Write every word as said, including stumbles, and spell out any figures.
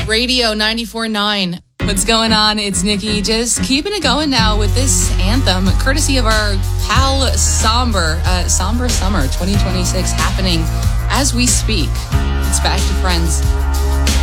Radio ninety-four point nine. What's going on? It's Nikki. Just keeping it going now with this anthem, courtesy of our pal Somber. Uh, Somber Summer twenty twenty-six happening as we speak. It's back to Friends.